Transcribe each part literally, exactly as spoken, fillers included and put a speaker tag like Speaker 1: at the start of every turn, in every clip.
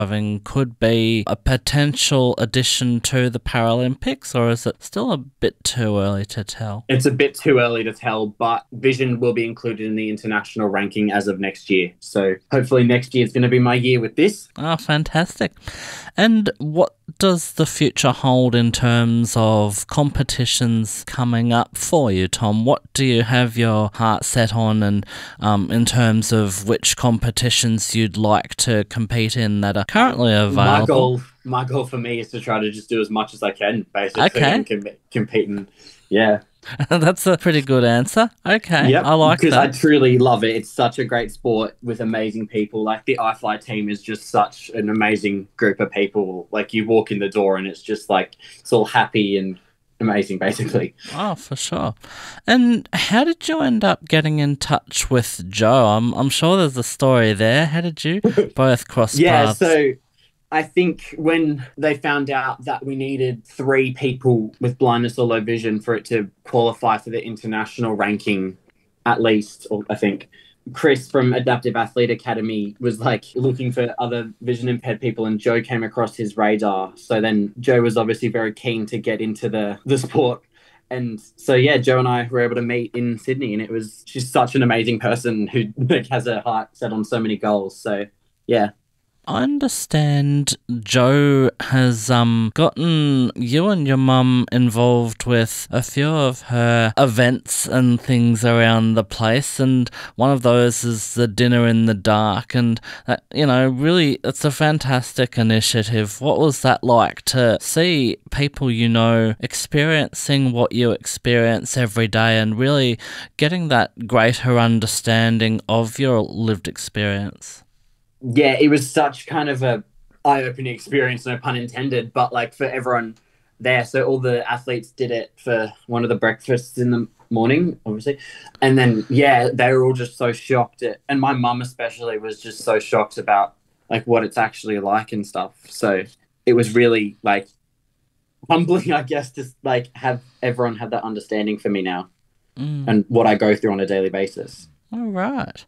Speaker 1: skydiving could be a potential addition to the Paralympics, or is it still a bit too early to tell?
Speaker 2: It's a bit too early to tell, but Vision will be included in the international ranking as of next year. So hopefully next year is going to be my year with this.
Speaker 1: Oh, fantastic. And what does the future hold in terms of competitions coming up for you, Tom? What do you have your heart set on, and um, in terms of which competitions you'd like to compete in that are currently available?
Speaker 2: My goal, my goal for me is to try to just do as much as I can, basically,
Speaker 1: okay.
Speaker 2: and com- compete in, yeah.
Speaker 1: That's a pretty good answer. Okay,
Speaker 2: yep,
Speaker 1: I like that.
Speaker 2: Because I truly love it. It's such a great sport with amazing people. Like, the iFly team is just such an amazing group of people. Like, you walk in the door and it's just like, it's all happy and amazing, basically.
Speaker 1: Oh, for sure. And how did you end up getting in touch with Joe? I'm I'm sure there's a story there. How did you both cross
Speaker 2: yeah,
Speaker 1: paths?
Speaker 2: Yeah, so I think when they found out that we needed three people with blindness or low vision for it to qualify for the international ranking, at least, or I think Chris from Adaptive Athlete Academy was like looking for other vision impaired people, and Joe came across his radar. So then Joe was obviously very keen to get into the, the sport. And so, yeah, Joe and I were able to meet in Sydney, and it was, she's such an amazing person who like, has her heart set on so many goals. So, yeah.
Speaker 1: I understand Joe has um gotten you and your mum involved with a few of her events and things around the place, and one of those is the Dinner in the Dark, and that, you know, really, it's a fantastic initiative. What was that like to see people you know experiencing what you experience every day and really getting that greater understanding of your lived experience?
Speaker 2: Yeah, it was such kind of a eye-opening experience, no pun intended, but like for everyone there. So all the athletes did it for one of the breakfasts in the morning, obviously. And then, yeah, they were all just so shocked. At, and my mum especially was just so shocked about like what it's actually like and stuff. So it was really like humbling, I guess, to like have everyone have that understanding for me now mm. and what I go through on a daily basis.
Speaker 1: All right.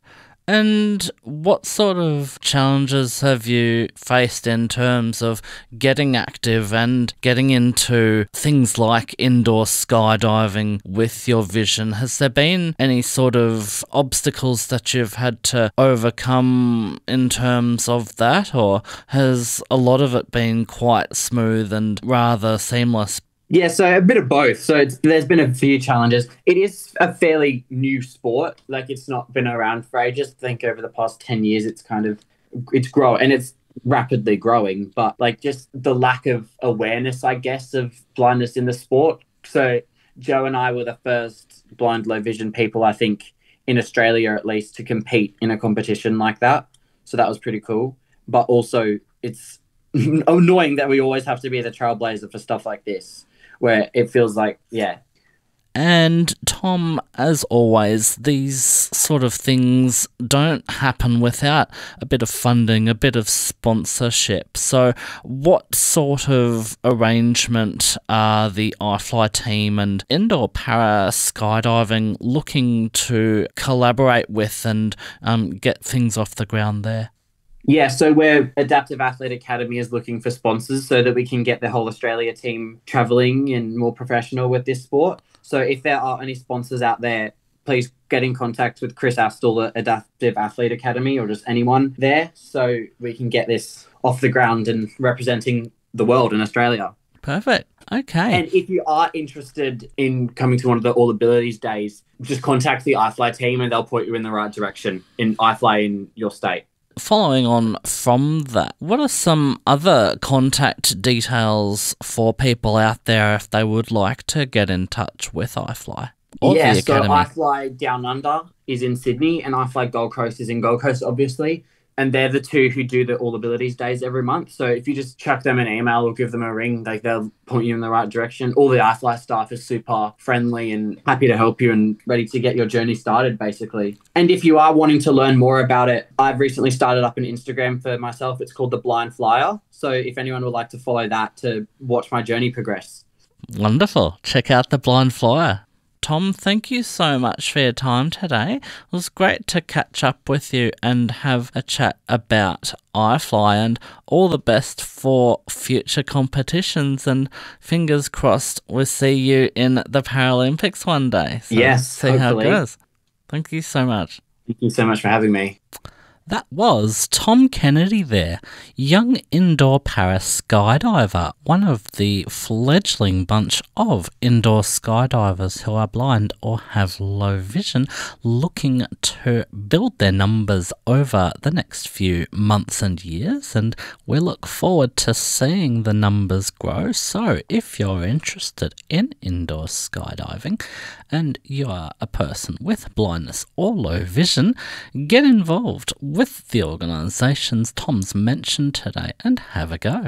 Speaker 1: And what sort of challenges have you faced in terms of getting active and getting into things like indoor skydiving with your vision? Has there been any sort of obstacles that you've had to overcome in terms of that, or has a lot of it been quite smooth and rather seamless?
Speaker 2: Yeah, so a bit of both. So it's, there's been a few challenges. It is a fairly new sport. Like, it's not been around for ages. I think over the past ten years, it's kind of, it's growing, and it's rapidly growing. But like just the lack of awareness, I guess, of blindness in the sport. So Joe and I were the first blind, low vision people, I think, in Australia at least, to compete in a competition like that. So that was pretty cool. But also it's annoying that we always have to be the trailblazer for stuff like this, where it feels like, yeah.
Speaker 1: And Tom, as always, these sort of things don't happen without a bit of funding, a bit of sponsorship. So what sort of arrangement are the iFly team and Indoor Para Skydiving looking to collaborate with and um, get things off the ground there?
Speaker 2: Yeah, so we're Adaptive Athlete Academy is looking for sponsors so that we can get the whole Australia team travelling and more professional with this sport. So if there are any sponsors out there, please get in contact with Chris Astle at Adaptive Athlete Academy, or just anyone there, so we can get this off the ground and representing the world in Australia.
Speaker 1: Perfect. Okay.
Speaker 2: And if you are interested in coming to one of the All Abilities days, just contact the iFly team and they'll point you in the right direction in iFly in your state.
Speaker 1: Following on from that, what are some other contact details for people out there if they would like to get in touch with iFly or
Speaker 2: yeah,
Speaker 1: the Academy?
Speaker 2: So iFly Down Under is in Sydney and iFly Gold Coast is in Gold Coast, obviously. And they're the two who do the All Abilities days every month. So if you just chuck them an email or give them a ring, like they'll point you in the right direction. All the iFly staff is super friendly and happy to help you and ready to get your journey started, basically. And if you are wanting to learn more about it, I've recently started up an Instagram for myself. It's called The Blind Flyer. So if anyone would like to follow that to watch my journey progress.
Speaker 1: Wonderful. Check out The Blind Flyer. Tom, thank you so much for your time today. It was great to catch up with you and have a chat about iFly, and all the best for future competitions, and fingers crossed we'll see you in the Paralympics one day. So
Speaker 2: Yes,
Speaker 1: see how it
Speaker 2: hopefully.
Speaker 1: goes. Thank you so much.
Speaker 2: Thank you so much for having me.
Speaker 1: That was Tom Kennedy there, young indoor para skydiver, one of the fledgling bunch of indoor skydivers who are blind or have low vision, looking to build their numbers over the next few months and years, and we look forward to seeing the numbers grow. So if you're interested in indoor skydiving and you are a person with blindness or low vision, get involved with the organisations Tom's mentioned today and have a go.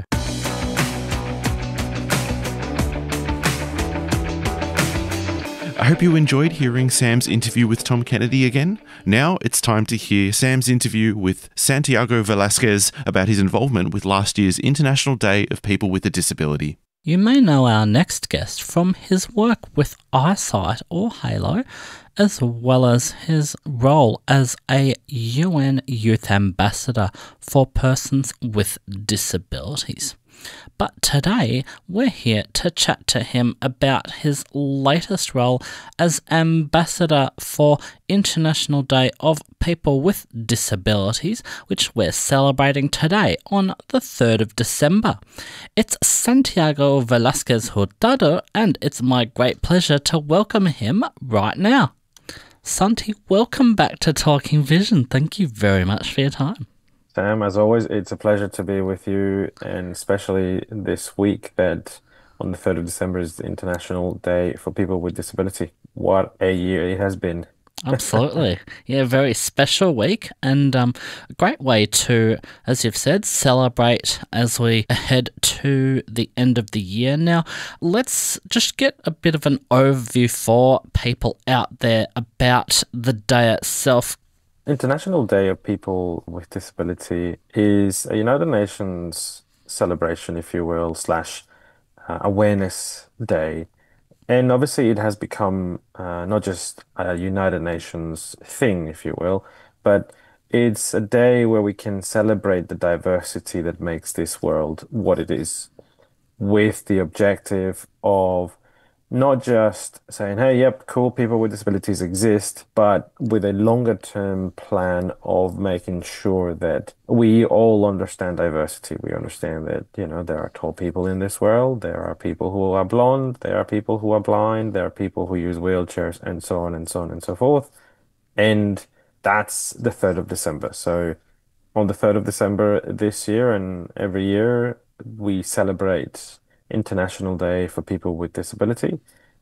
Speaker 3: I hope you enjoyed hearing Sam's interview with Tom Kennedy again. Now it's time to hear Sam's interview with Santiago Velasquez about his involvement with last year's International Day of People with a Disability.
Speaker 1: You may know our next guest from his work with Eyesight or Halo, as well as his role as a U N Youth Ambassador for persons with disabilities. But today, we're here to chat to him about his latest role as Ambassador for International Day of People with Disabilities, which we're celebrating today on the third of December. It's Santiago Velasquez Hurtado, and it's my great pleasure to welcome him right now. Santi, welcome back to Talking Vision. Thank you very much for your time.
Speaker 4: Sam, as always, it's a pleasure to be with you, and especially this week that on the third of December is the International Day for People with Disability. What a year it has been.
Speaker 1: Absolutely. Yeah, very special week, and um, a great way to, as you've said, celebrate as we head to the end of the year. Now, let's just get a bit of an overview for people out there about the day itself.
Speaker 4: International Day of People with Disability is a United Nations celebration, if you will, slash uh, awareness day. And obviously it has become uh, not just a United Nations thing, if you will, but it's a day where we can celebrate the diversity that makes this world what it is, with the objective of not just saying, hey, yep, cool, people with disabilities exist, but with a longer term plan of making sure that we all understand diversity. We understand that, you know, there are tall people in this world, there are people who are blonde, there are people who are blind, there are people who use wheelchairs, and so on and so on and so forth. And that's the third of December. So on the third of December this year and every year, we celebrate International Day for People with Disability.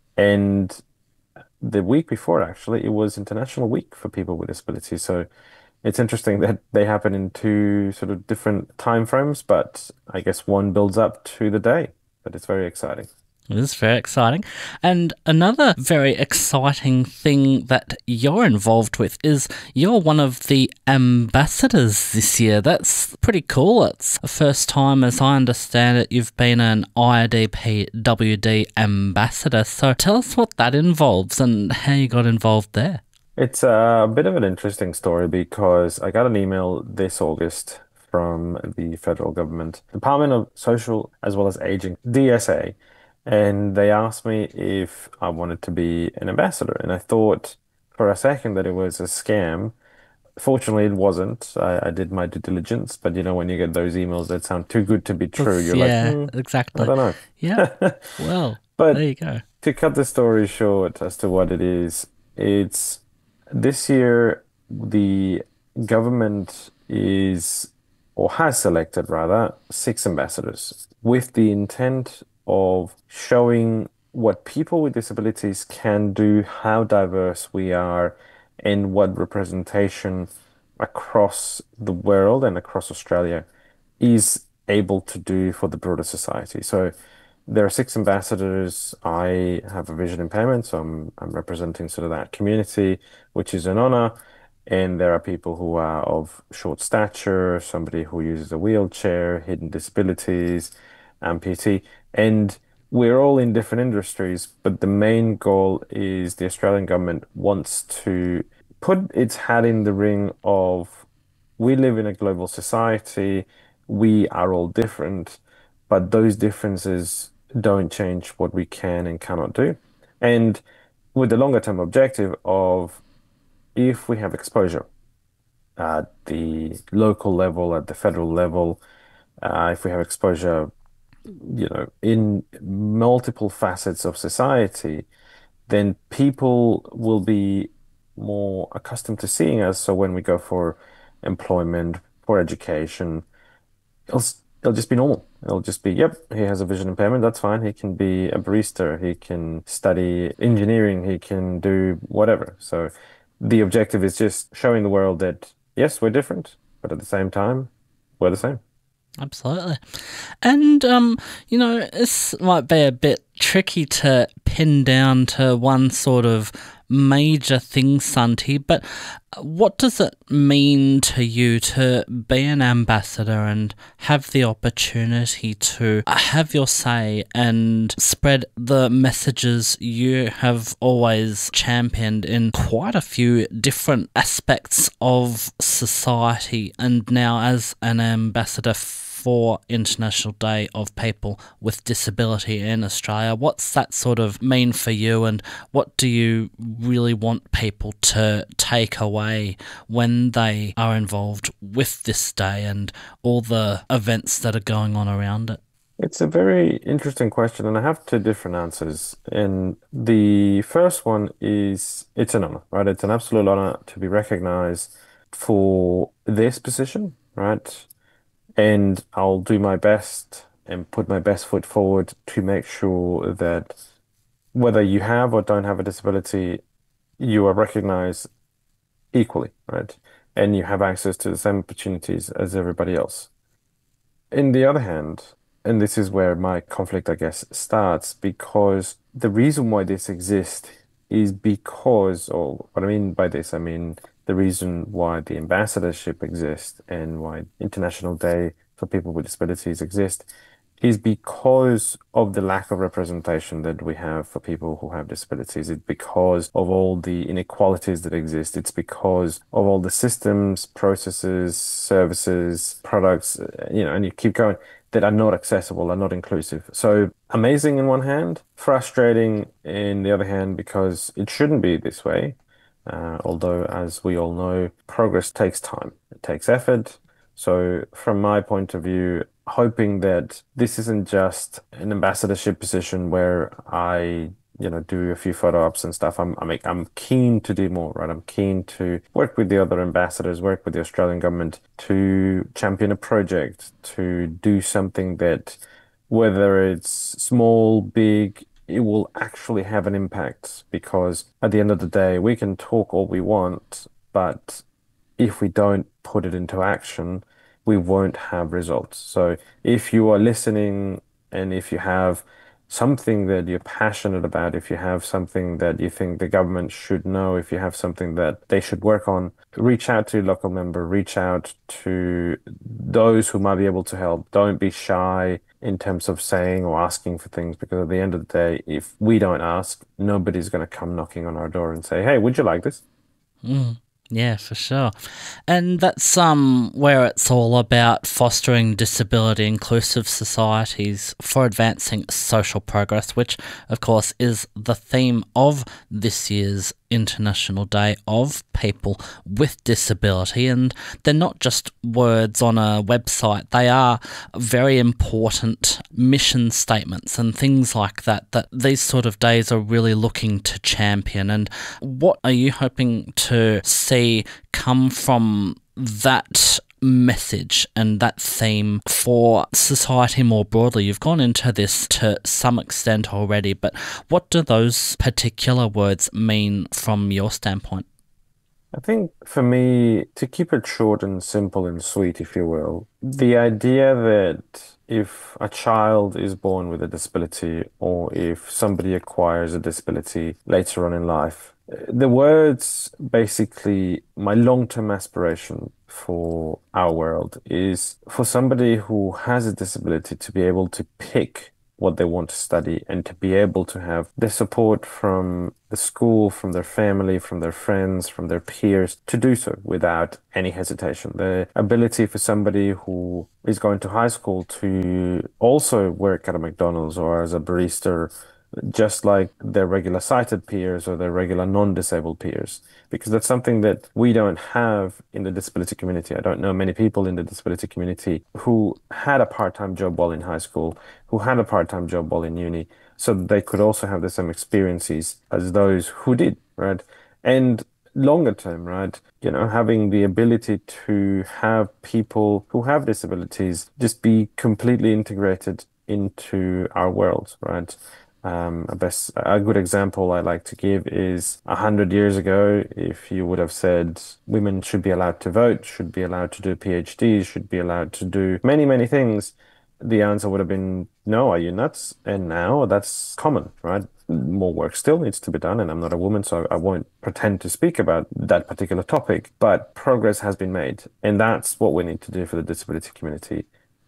Speaker 4: And the week before, actually, it was International Week for People with Disability. So it's interesting that they happen in two sort of different time frames, but I guess one builds up to the day. But it's very exciting.
Speaker 1: It is very exciting. And another very exciting thing that you're involved with is you're one of the ambassadors this year. That's pretty cool. It's the first time, as I understand it, you've been an I D P W D ambassador. So tell us what that involves and how you got involved there.
Speaker 4: It's a bit of an interesting story because I got an email this August from the federal government, Department of Social as well as Aging, D S A. And they asked me if I wanted to be an ambassador. And I thought for a second that it was a scam. Fortunately, it wasn't. I, I did my due diligence. But, you know, when you get those emails that sound too good to be true, you're
Speaker 1: yeah,
Speaker 4: like, hmm,
Speaker 1: exactly.
Speaker 4: I don't know.
Speaker 1: Yeah, well,
Speaker 4: But
Speaker 1: there you go.
Speaker 4: to cut the story short as to what it is, it's this year the government is, or has selected rather, six ambassadors with the intent of showing what people with disabilities can do, how diverse we are, and what representation across the world and across Australia is able to do for the broader society. So there are six ambassadors. I have a vision impairment, so I'm I'm representing sort of that community, which is an honor. And there are people who are of short stature, somebody who uses a wheelchair, hidden disabilities, amputee. And we're all in different industries, but the main goal is the Australian government wants to put its hat in the ring of we live in a global society, we are all different, but those differences don't change what we can and cannot do. And with the longer term objective of if we have exposure at the local level, at the federal level, uh, if we have exposure, you know, in multiple facets of society, then people will be more accustomed to seeing us. So when we go for employment, for education, it'll, it'll just be normal. It'll just be, yep, he has a vision impairment. That's fine. He can be a barista. He can study engineering. He can do whatever. So the objective is just showing the world that, yes, we're different, but at the same time, we're the same.
Speaker 1: Absolutely. And, um, you know, this might be a bit tricky to pin down to one sort of major thing, Santi, but what does it mean to you to be an ambassador and have the opportunity to have your say and spread the messages you have always championed in quite a few different aspects of society, and now as an ambassador for International Day of People with Disability in Australia? What's that sort of mean for you, and what do you really want people to take away when they are involved with this day and all the events that are going on around it?
Speaker 4: It's a very interesting question, and I have two different answers. And the first one is it's an honor, right? It's an absolute honor to be recognized for this position, right? And I'll do my best and put my best foot forward to make sure that whether you have or don't have a disability, you are recognized equally, right? And you have access to the same opportunities as everybody else. On the other hand, and this is where my conflict, I guess, starts, because the reason why this exists is because, or what I mean by this, I mean the reason why the ambassadorship exists and why International Day for People with Disabilities exists is because of the lack of representation that we have for people who have disabilities. It's because of all the inequalities that exist. It's because of all the systems, processes, services, products, you know, and you keep going, that are not accessible, are not inclusive. So amazing in one hand, frustrating in the other hand, because it shouldn't be this way. Uh, although, as we all know, progress takes time, it takes effort. So, from my point of view, hoping that this isn't just an ambassadorship position where I, you know, do a few photo ops and stuff. I'm, I'm, I'm keen to do more, right? I'm keen to work with the other ambassadors, work with the Australian government to champion a project, to do something that, whether it's small, big, it will actually have an impact, because at the end of the day, we can talk all we want, but if we don't put it into action, we won't have results. So if you are listening and if you have something that you're passionate about, if you have something that you think the government should know, if you have something that they should work on, reach out to your local member, reach out to those who might be able to help. Don't be shy in terms of saying or asking for things, because at the end of the day, if we don't ask, nobody's going to come knocking on our door and say, hey, would you like this?
Speaker 1: Mm. Yeah, for sure. And that's um where it's all about fostering disability inclusive societies for advancing social progress, which of course is the theme of this year's International Day of People with Disability. And they're not just words on a website, they are very important mission statements and things like that that these sort of days are really looking to champion. And what are you hoping to see come from that message and that theme for society more broadly? You've gone into this to some extent already, but what do those particular words mean from your standpoint?
Speaker 4: I think for me, to keep it short and simple and sweet, if you will, the idea that if a child is born with a disability or if somebody acquires a disability later on in life, the words basically, my long-term aspiration for our world is for somebody who has a disability to be able to pick what they want to study and to be able to have the support from the school, from their family, from their friends, from their peers to do so without any hesitation. The ability for somebody who is going to high school to also work at a McDonald's or as a barista, just like their regular sighted peers or their regular non-disabled peers, because that's something that we don't have in the disability community. I don't know many people in the disability community who had a part-time job while in high school, who had a part-time job while in uni, so they could also have the same experiences as those who did, right? And longer term, right? You know, having the ability to have people who have disabilities just be completely integrated into our world, right? Um, a best, a good example I like to give is a hundred years ago, if you would have said women should be allowed to vote, should be allowed to do PhDs, should be allowed to do many, many things, the answer would have been, no, are you nuts? And now that's common, right? More work still needs to be done, and I'm not a woman, so I won't pretend to speak about that particular topic, but progress has been made. And that's what we need to do for the disability community,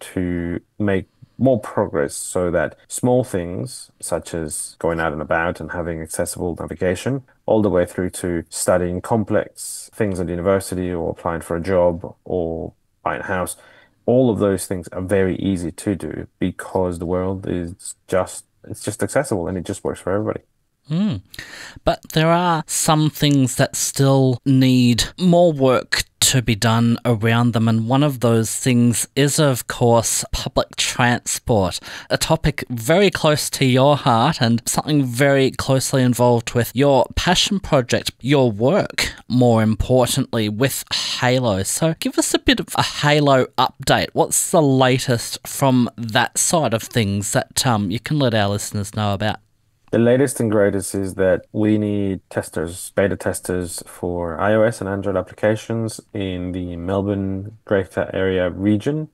Speaker 4: to make more progress so that small things such as going out and about and having accessible navigation, all the way through to studying complex things at university or applying for a job or buying a house, all of those things are very easy to do because the world is just, it's just accessible and it just works for everybody.
Speaker 1: Mm. But there are some things that still need more work to be done around them, and one of those things is, of course, public transport, a topic very close to your heart and something very closely involved with your passion project, your work, more importantly, with Halo. So give us a bit of a Halo update. What's the latest from that side of things that um, you can let our listeners know about?
Speaker 4: The latest and greatest is that we need testers, beta testers for iOS and Android applications in the Melbourne Greater Area region,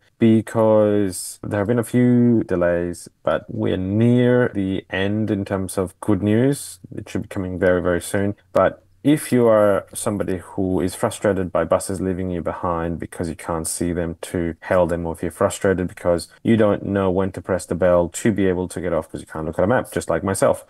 Speaker 4: because there have been a few delays, but we're near the end in terms of good news. It should be coming very, very soon. But if you are somebody who is frustrated by buses leaving you behind because you can't see them to hail them, or if you're frustrated because you don't know when to press the bell to be able to get off because you can't look at a map, just like myself,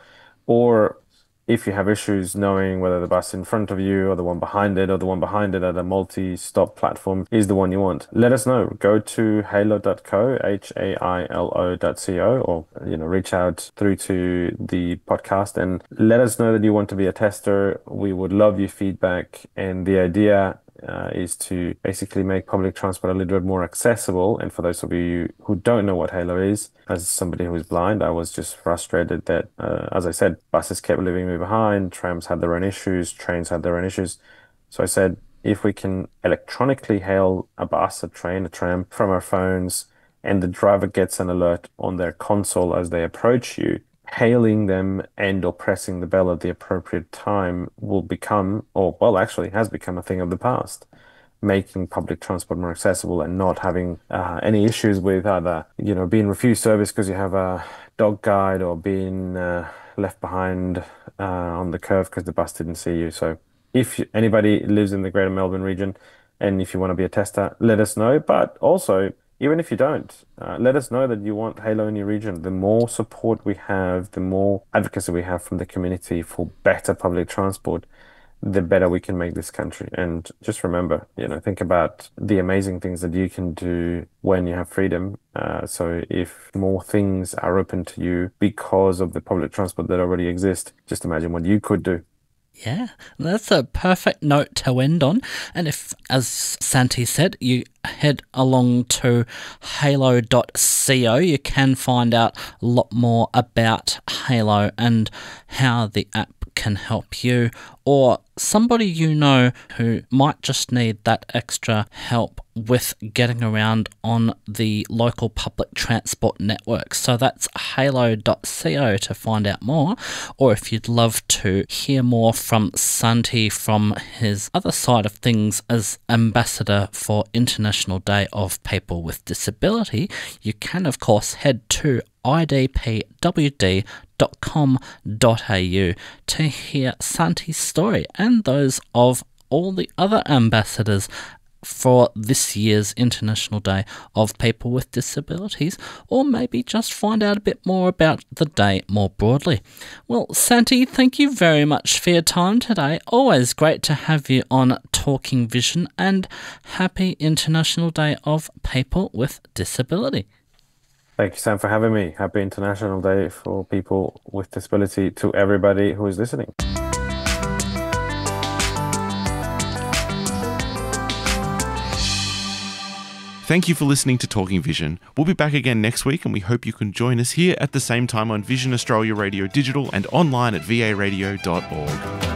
Speaker 4: or if you have issues knowing whether the bus in front of you or the one behind it or the one behind it at a multi-stop platform is the one you want, let us know. Go to halo dot co, H A I L O dot C O, or, you know, reach out through to the podcast and let us know that you want to be a tester. We would love your feedback. And the idea Uh, is to basically make public transport a little bit more accessible. And for those of you who don't know what Halo is, as somebody who is blind, I was just frustrated that, uh, as I said, buses kept leaving me behind, trams had their own issues, trains had their own issues. So I said, if we can electronically hail a bus, a train, a tram from our phones, and the driver gets an alert on their console as they approach you, hailing them and or pressing the bell at the appropriate time will become, or well, actually has become a thing of the past, making public transport more accessible and not having uh, any issues with either, you know, being refused service because you have a dog guide, or being uh, left behind uh, on the curve because the bus didn't see you. So if anybody lives in the Greater Melbourne region and if you want to be a tester, let us know. But also, even if you don't, uh, let us know that you want Halo in your region. The more support we have, the more advocacy we have from the community for better public transport, the better we can make this country. And just remember, you know, think about the amazing things that you can do when you have freedom. Uh, so if more things are open to you because of the public transport that already exists, just imagine what you could do.
Speaker 1: Yeah, that's a perfect note to end on. And if, as Santi said, you head along to halo dot co, you can find out a lot more about Halo and how the app can help you, or somebody you know who might just need that extra help with getting around on the local public transport network. So that's halo dot co to find out more. Or if you'd love to hear more from Santi from his other side of things as ambassador for International Day of People with Disability, you can of course head to I D P W D dot com dot a u to hear Santi's story and those of all the other ambassadors for this year's International Day of People with Disabilities, or maybe just find out a bit more about the day more broadly. Well, Santi, thank you very much for your time today. Always great to have you on Talking Vision, and happy International Day of People with Disability.
Speaker 4: Thank you, Sam, for having me. Happy International Day for People with Disability to everybody who is listening.
Speaker 3: Thank you for listening to Talking Vision. We'll be back again next week, and we hope you can join us here at the same time on Vision Australia Radio Digital and online at v a radio dot org.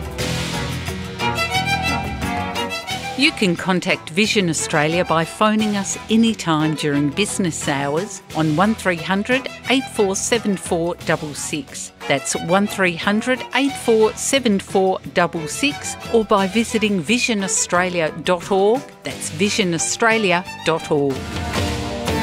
Speaker 5: You can contact Vision Australia by phoning us anytime during business hours on one three hundred, eight four seven four six six. That's one three hundred, eight four seven four six six, or by visiting vision australia dot org. That's vision australia dot org.